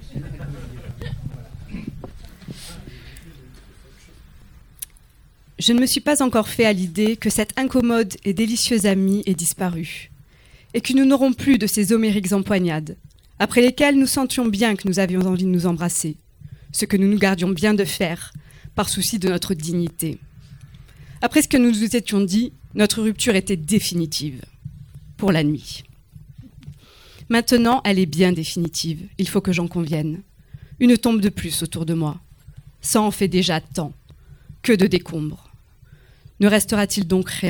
Je ne me suis pas encore fait à l'idée que cette incommode et délicieuse amie est disparue, et que nous n'aurons plus de ces homériques empoignades, après lesquelles nous sentions bien que nous avions envie de nous embrasser, ce que nous nous gardions bien de faire, par souci de notre dignité. Après ce que nous nous étions dit, notre rupture était définitive, pour la nuit. Maintenant, elle est bien définitive, il faut que j'en convienne. Une tombe de plus autour de moi. Ça en fait déjà tant. Que de décombres. Ne restera-t-il donc rien ?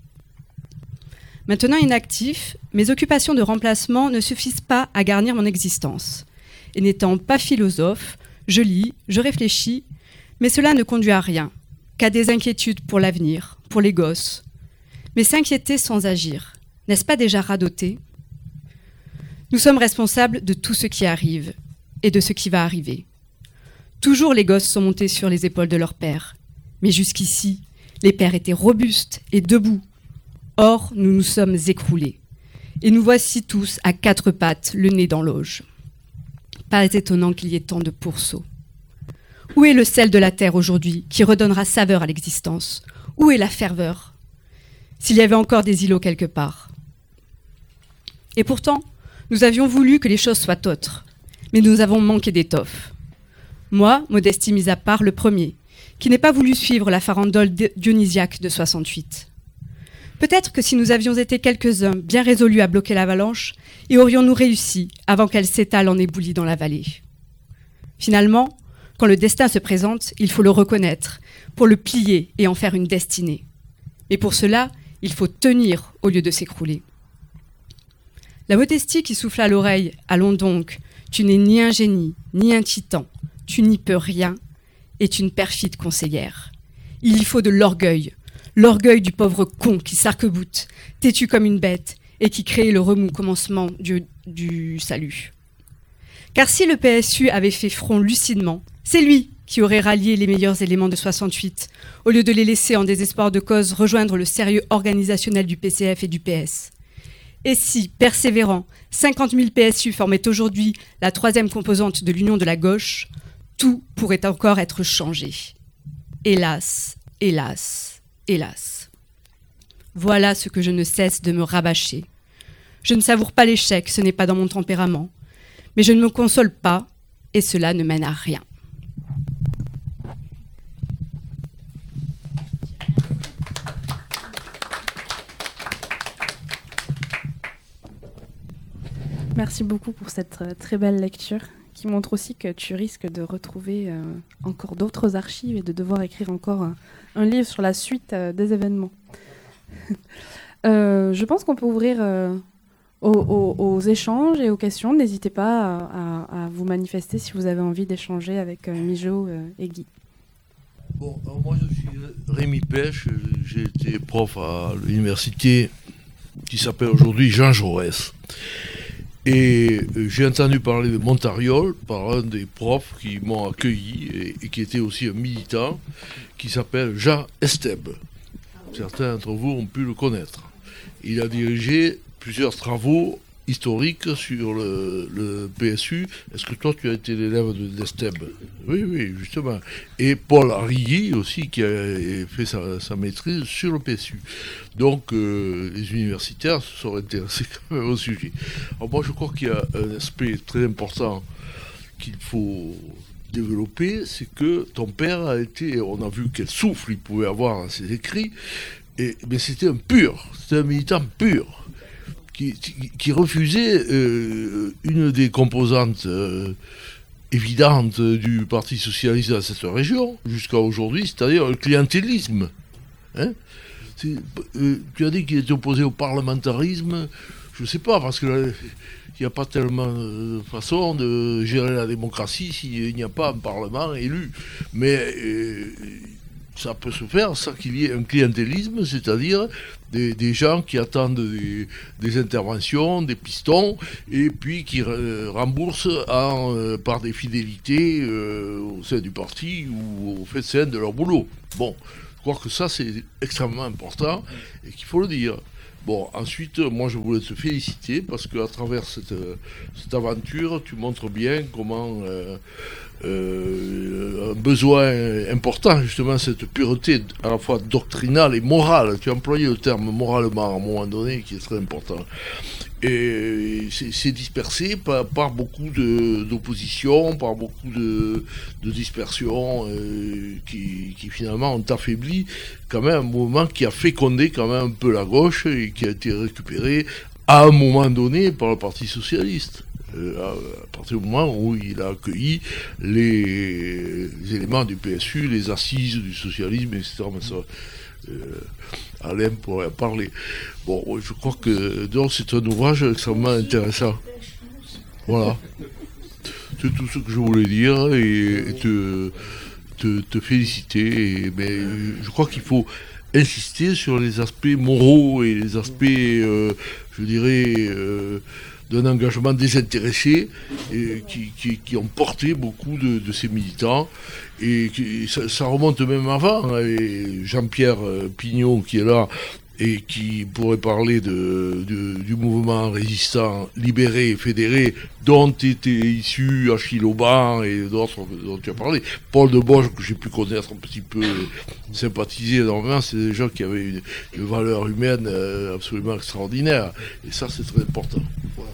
Maintenant inactif, mes occupations de remplacement ne suffisent pas à garnir mon existence. Et n'étant pas philosophe, je lis, je réfléchis, mais cela ne conduit à rien. Qu'à des inquiétudes pour l'avenir, pour les gosses. Mais s'inquiéter sans agir, n'est-ce pas déjà radoter ? Nous sommes responsables de tout ce qui arrive et de ce qui va arriver. Toujours les gosses sont montés sur les épaules de leur père. Mais jusqu'ici, les pères étaient robustes et debout. Or, nous nous sommes écroulés. Et nous voici tous à quatre pattes, le nez dans l'auge. Pas étonnant qu'il y ait tant de pourceaux. Où est le sel de la terre aujourd'hui qui redonnera saveur à l'existence ? Où est la ferveur ? S'il y avait encore des îlots quelque part. Et pourtant, nous avions voulu que les choses soient autres, mais nous avons manqué d'étoffe. Moi, modestie mise à part, le premier, qui n'ai pas voulu suivre la farandole dionysiaque de 68. Peut-être que si nous avions été quelques-uns bien résolus à bloquer l'avalanche, y aurions-nous réussi avant qu'elle s'étale en éboulis dans la vallée. Finalement, quand le destin se présente, il faut le reconnaître, pour le plier et en faire une destinée. Et pour cela, il faut tenir au lieu de s'écrouler. La modestie qui souffla à l'oreille « Allons donc, tu n'es ni un génie, ni un titan, tu n'y peux rien », est une perfide conseillère. Il y faut de l'orgueil du pauvre con qui s'arc-boute, têtu comme une bête, et qui crée le remous commencement du salut. Car si le PSU avait fait front lucidement, c'est lui qui aurait rallié les meilleurs éléments de 68, au lieu de les laisser en désespoir de cause rejoindre le sérieux organisationnel du PCF et du PS. Et si, persévérant, 50 000 PSU formaient aujourd'hui la troisième composante de l'union de la gauche, tout pourrait encore être changé. Hélas, hélas, hélas. Voilà ce que je ne cesse de me rabâcher. Je ne savoure pas l'échec, ce n'est pas dans mon tempérament. Mais je ne me console pas, et cela ne mène à rien. Merci beaucoup pour cette très belle lecture qui montre aussi que tu risques de retrouver encore d'autres archives et de devoir écrire encore un livre sur la suite des événements. Je pense qu'on peut ouvrir aux échanges et aux questions. N'hésitez pas à vous manifester si vous avez envie d'échanger avec Mijo et Guy. Bon, alors moi je suis Rémi Pêche, j'ai été prof à l'université qui s'appelle aujourd'hui Jean Jaurès. Et j'ai entendu parler de Montariol par un des profs qui m'ont accueilli et qui était aussi un militant, qui s'appelle Jean Esteb. Certains d'entre vous ont pu le connaître. Il a dirigé plusieurs travaux historiques sur le PSU. Est-ce que toi, tu as été l'élève d'Esteb ? Oui, justement. Et Paul Arrigui aussi, qui a fait sa maîtrise sur le PSU. Donc, les universitaires se sont intéressés quand même au sujet. Alors moi, je crois qu'il y a un aspect très important qu'il faut développé, c'est que ton père a été, on a vu quel souffle il pouvait avoir dans ses écrits, mais c'était c'était un militant pur, qui refusait une des composantes évidentes du Parti socialiste dans cette région, jusqu'à aujourd'hui, c'est-à-dire le clientélisme. Hein, tu as dit qu'il était opposé au parlementarisme, je ne sais pas, parce que il n'y a pas tellement de façon de gérer la démocratie s'il n'y a pas un parlement élu. Mais ça peut se faire sans qu'il y ait un clientélisme, c'est-à-dire des gens qui attendent des interventions, des pistons, et puis qui remboursent par des fidélités au sein du parti ou au fait de leur boulot. Bon, je crois que ça c'est extrêmement important et qu'il faut le dire. Bon, ensuite, moi je voulais te féliciter parce qu'à travers cette aventure, tu montres bien comment un besoin important, justement, cette pureté à la fois doctrinale et morale. Tu as employé le terme moralement à un moment donné qui est très important. Et c'est dispersé par beaucoup d'opposition, par beaucoup de dispersion qui finalement ont affaibli quand même un mouvement qui a fécondé quand même un peu la gauche et qui a été récupéré à un moment donné par le Parti socialiste. À partir du moment où il a accueilli les éléments du PSU, les assises du socialisme, etc. Mais ça, Alain pourrait en parler. Bon, je crois que donc c'est un ouvrage extrêmement intéressant. Voilà. C'est tout ce que je voulais dire et te féliciter. Mais je crois qu'il faut insister sur les aspects moraux et les aspects, je dirais, d'un engagement désintéressé et qui ont porté beaucoup de ces militants. Et ça remonte même avant. Et Jean-Pierre Pignot qui est là et qui pourrait parler du mouvement résistant libéré et fédéré dont était issu Achille Auban et d'autres dont tu as parlé. Paul Deboche, que j'ai pu connaître un petit peu, sympathiser énormément, c'est des gens qui avaient une valeur humaine absolument extraordinaire. Et ça, c'est très important. Voilà.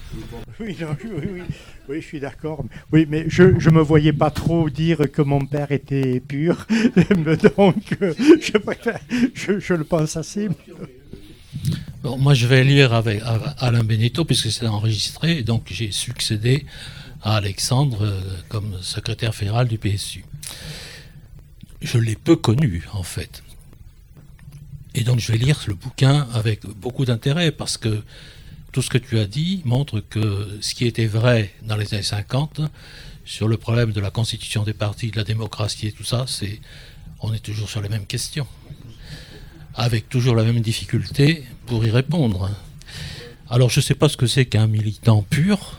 Oui, je suis d'accord. Oui, mais je ne me voyais pas trop dire que mon père était pur. Donc, je le pense assez. Bon, moi, je vais lire avec Alain Benito, puisque c'est enregistré. Donc, j'ai succédé à Alexandre comme secrétaire fédéral du PSU. Je l'ai peu connu, en fait. Et donc, je vais lire le bouquin avec beaucoup d'intérêt, parce que tout ce que tu as dit montre que ce qui était vrai dans les années 50 sur le problème de la constitution des partis, de la démocratie et tout ça, on est toujours sur les mêmes questions, avec toujours la même difficulté pour y répondre. Alors je ne sais pas ce que c'est qu'un militant pur.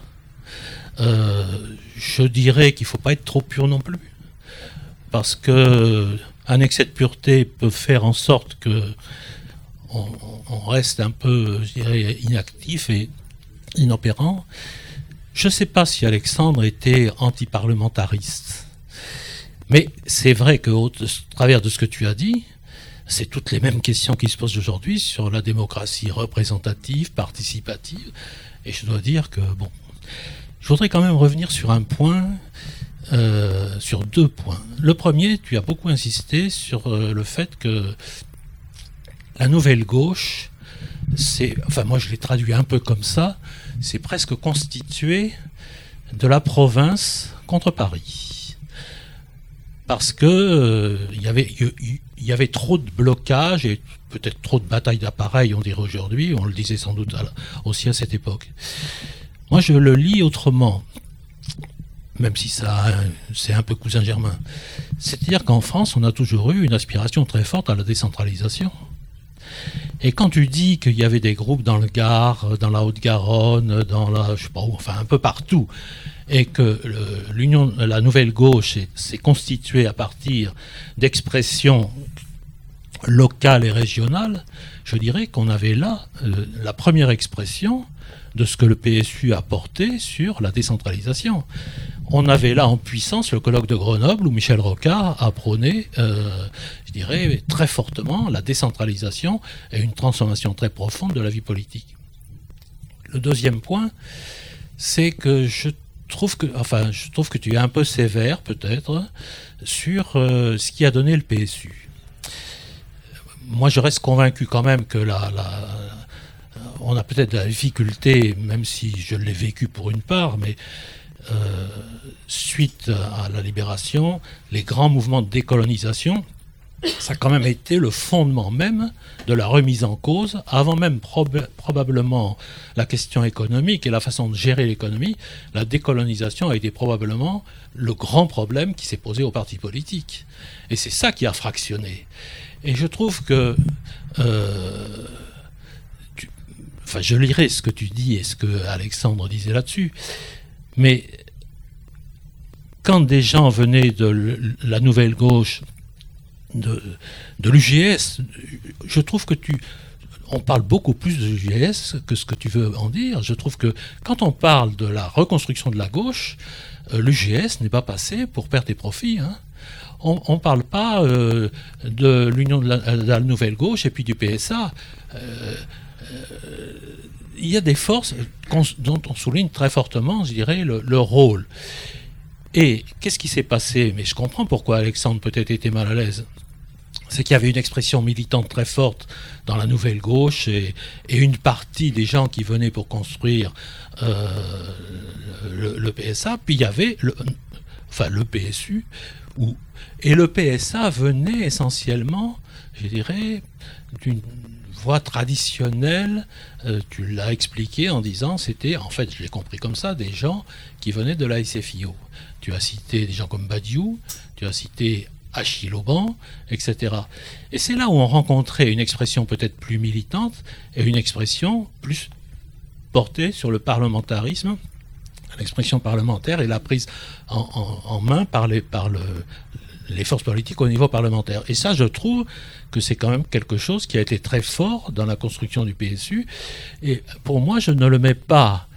Je dirais qu'il ne faut pas être trop pur non plus, parce qu'un excès de pureté peut faire en sorte que on reste un peu, je dirais, inactif et inopérant. Je ne sais pas si Alexandre était anti-parlementariste, mais c'est vrai qu'au travers de ce que tu as dit, c'est toutes les mêmes questions qui se posent aujourd'hui sur la démocratie représentative, participative, et je dois dire que, bon, je voudrais quand même revenir sur un point, sur deux points. Le premier, tu as beaucoup insisté sur le fait que la nouvelle gauche, moi je l'ai traduit un peu comme ça, c'est presque constitué de la province contre Paris. Parce que il y avait trop de blocages et peut-être trop de batailles d'appareils, on dirait aujourd'hui, on le disait sans doute aussi à cette époque. Moi je le lis autrement, même si c'est un peu cousin germain. C'est-à-dire qu'en France, on a toujours eu une aspiration très forte à la décentralisation. Et quand tu dis qu'il y avait des groupes dans le Gard, dans la Haute-Garonne, je sais pas où, enfin un peu partout, et que la nouvelle gauche s'est constituée à partir d'expressions locales et régionales, je dirais qu'on avait là la première expression de ce que le PSU a porté sur la décentralisation. On avait là en puissance le colloque de Grenoble où Michel Rocard a prôné, je dirais, très fortement la décentralisation et une transformation très profonde de la vie politique. Le deuxième point, c'est que je trouve que tu es un peu sévère, peut-être, sur ce qui a donné le PSU. Moi, je reste convaincu quand même que on a peut-être de la difficulté, même si je l'ai vécu pour une part, mais suite à la libération, les grands mouvements de décolonisation, ça a quand même été le fondement même de la remise en cause, avant même probablement la question économique et la façon de gérer l'économie. La décolonisation a été probablement le grand problème qui s'est posé aux partis politiques. Et c'est ça qui a fractionné. Et je trouve que... je lirai ce que tu dis et ce que Alexandre disait là-dessus, mais quand des gens venaient de la nouvelle gauche, de l'UGS, je trouve que on parle beaucoup plus de l'UGS que ce que tu veux en dire. Je trouve que quand on parle de la reconstruction de la gauche, l'UGS n'est pas passé pour perdre des profits, hein. On ne parle pas de l'union de la nouvelle gauche et puis du PSA. Il y a des forces dont on souligne très fortement, je dirais, le rôle. Et qu'est-ce qui s'est passé? Mais je comprends pourquoi Alexandre peut-être était mal à l'aise. C'est qu'il y avait une expression militante très forte dans la nouvelle gauche et une partie des gens qui venaient pour construire le PSA, puis il y avait le PSU, et le PSA venait essentiellement, je dirais, d'une voie traditionnelle. Tu l'as expliqué en disant, c'était, en fait, je l'ai compris comme ça, des gens qui venaient de la SFIO. Tu as cité des gens comme Badiou, tu as cité Achille Auban, etc. Et c'est là où on rencontrait une expression peut-être plus militante et une expression plus portée sur le parlementarisme, l'expression parlementaire et la prise en main par les forces politiques au niveau parlementaire. Et ça, je trouve que c'est quand même quelque chose qui a été très fort dans la construction du PSU. Et pour moi, je ne le mets pas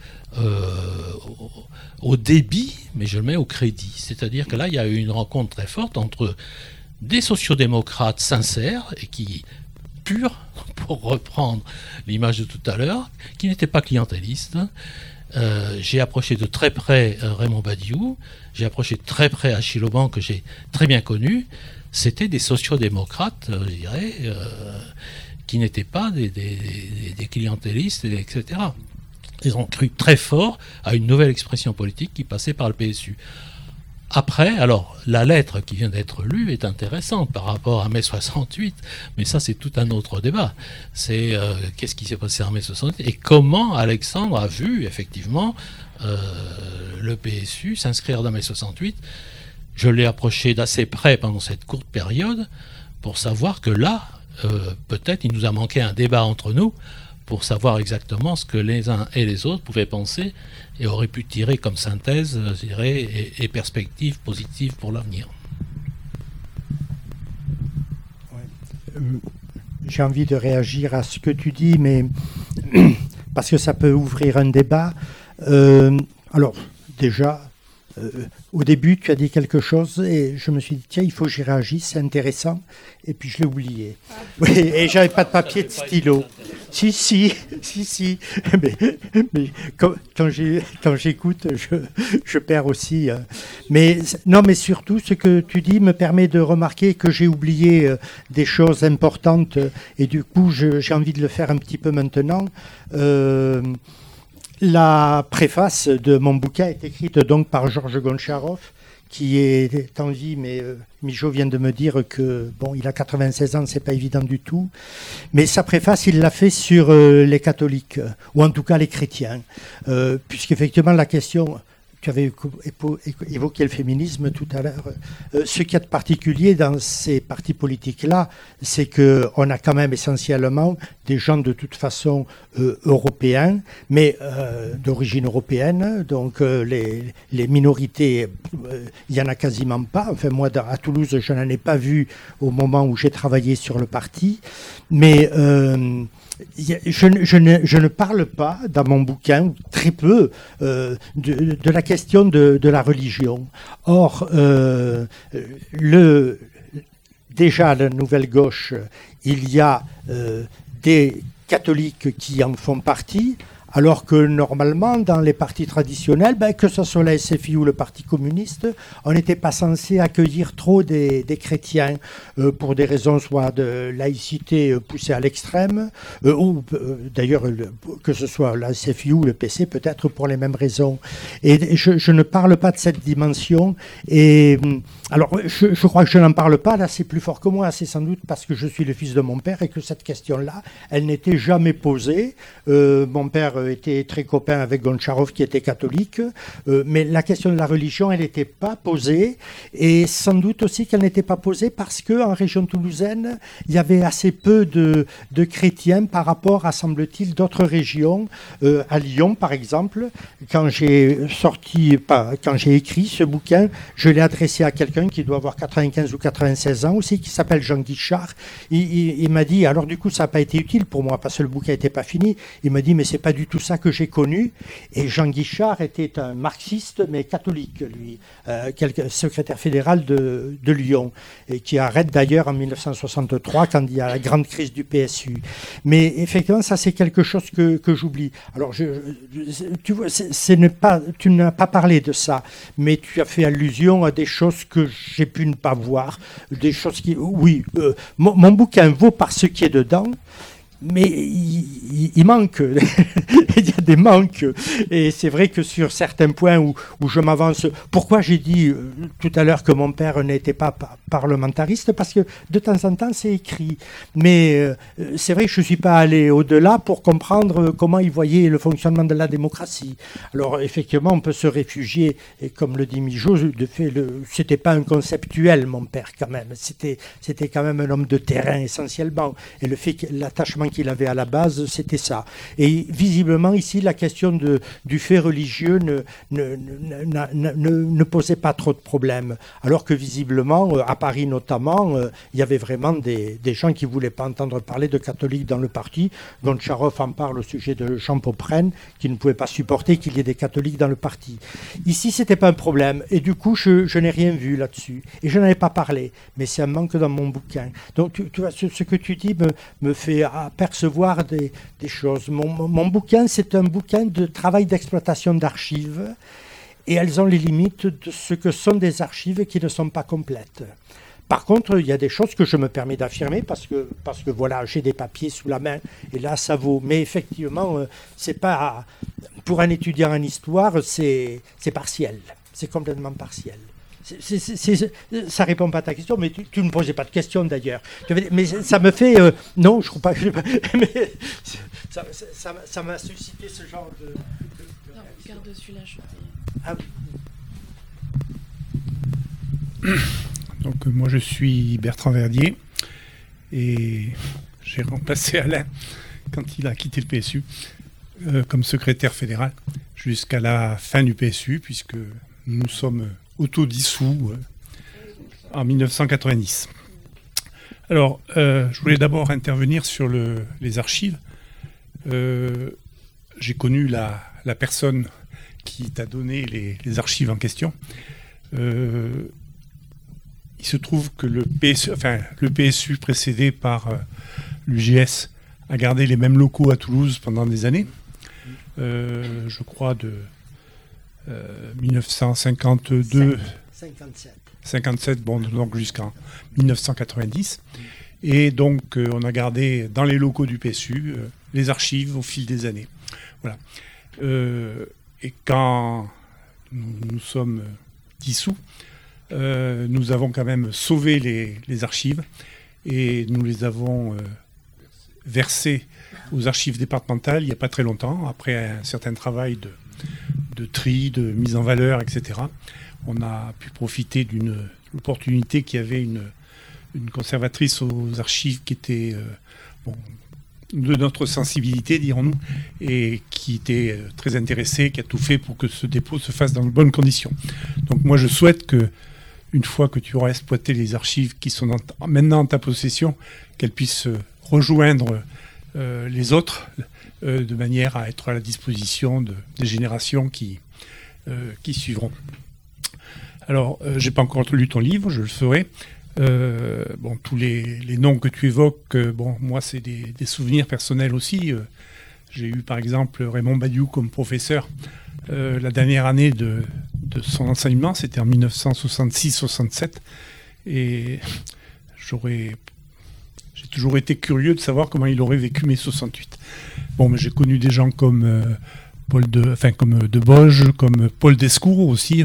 au débit, mais je le mets au crédit. C'est-à-dire que là, il y a eu une rencontre très forte entre des sociodémocrates sincères et purs, pour reprendre l'image de tout à l'heure, qui n'étaient pas clientélistes. J'ai approché de très près Raymond Badiou, j'ai approché de très près Achille Auban, que j'ai très bien connu. C'était des sociodémocrates, je dirais, qui n'étaient pas des clientélistes, etc. Ils ont cru très fort à une nouvelle expression politique qui passait par le PSU. Après, alors, la lettre qui vient d'être lue est intéressante par rapport à mai 68, mais ça, c'est tout un autre débat. C'est qu'est-ce qui s'est passé en mai 68 et comment Alexandre a vu, effectivement, le PSU s'inscrire dans mai 68. Je l'ai approché d'assez près pendant cette courte période pour savoir que là, peut-être, il nous a manqué un débat entre nous pour savoir exactement ce que les uns et les autres pouvaient penser et auraient pu tirer comme synthèse, je dirais, et perspectives positives pour l'avenir. Ouais. J'ai envie de réagir à ce que tu dis, mais parce que ça peut ouvrir un débat. Alors, déjà, au début, tu as dit quelque chose et je me suis dit, tiens, il faut que j'y réagisse, c'est intéressant. Et puis, je l'ai oublié. Oui, et j'avais pas de papier, de stylo. Si. Mais quand j'écoute, je perds aussi. Mais surtout, ce que tu dis me permet de remarquer que j'ai oublié des choses importantes. Et du coup, j'ai envie de le faire un petit peu maintenant. La préface de mon bouquin est écrite donc par Georges Goncharov, qui est en vie, mais Mijo vient de me dire que il a 96 ans, c'est pas évident du tout. Mais sa préface, il l'a fait sur les catholiques, ou en tout cas les chrétiens, puisqu'effectivement la question. Tu avais évoqué le féminisme tout à l'heure. Ce qu'il y a de particulier dans ces partis politiques-là, c'est qu'on a quand même essentiellement des gens de toute façon européens, mais d'origine européenne. Donc les minorités, il n'y en a quasiment pas. Enfin, moi, à Toulouse, je n'en ai pas vu au moment où j'ai travaillé sur le parti. Mais je ne parle pas dans mon bouquin, très peu, de la question de la religion. Or, déjà à la Nouvelle Gauche, il y a des catholiques qui en font partie. Alors que normalement, dans les partis traditionnels, que ce soit la SFI ou le Parti communiste, on n'était pas censé accueillir trop des chrétiens pour des raisons soit de laïcité poussée à l'extrême, ou d'ailleurs que ce soit la SFI ou le PC, peut-être pour les mêmes raisons. Et je ne parle pas de cette dimension. Et alors, je crois que je n'en parle pas, là c'est plus fort que moi, c'est sans doute parce que je suis le fils de mon père et que cette question-là, elle n'était jamais posée. Mon père était très copain avec Goncharov qui était catholique, mais la question de la religion, elle n'était pas posée, et sans doute aussi qu'elle n'était pas posée parce qu'en région toulousaine, il y avait assez peu de chrétiens par rapport à, semble-t-il, d'autres régions. À Lyon, par exemple, quand j'ai écrit ce bouquin, je l'ai adressé à quelqu'un qui doit avoir 95 ou 96 ans aussi, qui s'appelle Jean Guichard. Il m'a dit, alors du coup, ça n'a pas été utile pour moi parce que le bouquin n'était pas fini. Il m'a dit, mais c'est pas du tout ça que j'ai connu. Et Jean Guichard était un marxiste, mais catholique, lui, secrétaire fédéral de Lyon, et qui arrête d'ailleurs en 1963 quand il y a la grande crise du PSU. Mais effectivement, ça c'est quelque chose que j'oublie. Alors, tu vois, tu n'as pas parlé de ça, mais tu as fait allusion à des choses que j'ai pu ne pas voir, des choses qui... Oui, mon bouquin vaut par ce qui est dedans, mais il manque, il y a des manques, et c'est vrai que sur certains points où je m'avance, pourquoi j'ai dit tout à l'heure que mon père n'était pas parlementariste, parce que de temps en temps c'est écrit, mais c'est vrai que je ne suis pas allé au-delà pour comprendre comment il voyait le fonctionnement de la démocratie. Alors effectivement on peut se réfugier, et comme le dit Migeot, de fait, c'était pas un conceptuel mon père quand même, c'était quand même un homme de terrain essentiellement, et le fait que l'attachement qu'il avait à la base, c'était ça. Et visiblement, ici, la question du fait religieux ne posait pas trop de problèmes. Alors que visiblement, à Paris notamment, il y avait vraiment des gens qui ne voulaient pas entendre parler de catholiques dans le parti. Goncharov en parle au sujet de Jean Popren, qui ne pouvait pas supporter qu'il y ait des catholiques dans le parti. Ici, ce n'était pas un problème. Et du coup, je n'ai rien vu là-dessus. Et je n'en ai pas parlé. Mais c'est un manque dans mon bouquin. Donc, tu vois, ce que tu dis me fait apercevoir des choses. Mon bouquin, c'est un bouquin de travail d'exploitation d'archives, et elles ont les limites de ce que sont des archives qui ne sont pas complètes. Par contre, il y a des choses que je me permets d'affirmer parce que voilà, j'ai des papiers sous la main, et là, ça vaut. Mais effectivement, c'est pas, pour un étudiant en histoire, c'est partiel. C'est complètement partiel. Ça répond pas à ta question, mais tu ne me posais pas de question d'ailleurs. Mais ça me fait... non, je crois pas. Mais ça m'a suscité ce genre de non, regarde celui-là, Ah oui. Donc moi je suis Bertrand Verdier et j'ai remplacé Alain quand il a quitté le PSU comme secrétaire fédéral jusqu'à la fin du PSU, puisque nous sommes autodissous en 1990. Alors, je voulais d'abord intervenir sur les archives. J'ai connu la personne qui t'a donné les archives en question. Il se trouve que le PSU précédé par l'UGS a gardé les mêmes locaux à Toulouse pendant des années. Je crois de 1952... 57, bon, donc jusqu'en 1990. Et donc, on a gardé dans les locaux du PSU les archives au fil des années. Voilà. Et quand nous sommes dissous, nous avons quand même sauvé les archives et nous les avons versées aux archives départementales il n'y a pas très longtemps, après un certain travail de tri, de mise en valeur, etc. On a pu profiter d'une opportunité qu'il y avait une conservatrice aux archives qui était de notre sensibilité, dirons-nous, et qui était très intéressée, qui a tout fait pour que ce dépôt se fasse dans de bonnes conditions. Donc moi je souhaite que, une fois que tu auras exploité les archives qui sont maintenant en ta possession, qu'elles puissent rejoindre les autres de manière à être à la disposition des générations qui suivront. Alors, j'ai pas encore lu ton livre, je le ferai. Tous les noms que tu évoques, moi, c'est des souvenirs personnels aussi. J'ai eu par exemple Raymond Badiou comme professeur la dernière année de son enseignement, c'était en 1966-67, et j'ai toujours été curieux de savoir comment il aurait vécu mai 68. Bon, mais j'ai connu des gens comme comme Debauge, comme Paul Descours aussi,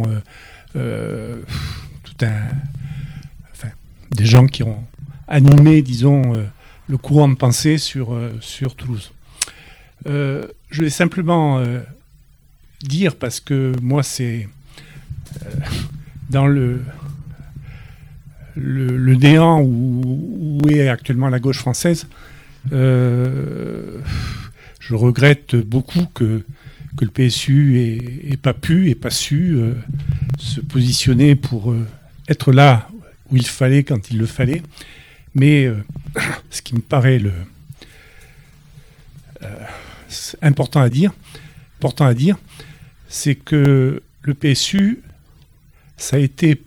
des gens qui ont animé, disons, le courant de pensée sur Toulouse. Je vais simplement dire, parce que moi c'est dans le néant où est actuellement la gauche française, je regrette beaucoup que le PSU ait pas su se positionner pour être là où il fallait quand il le fallait. Mais ce qui me paraît important à dire, c'est que le PSU, ça a été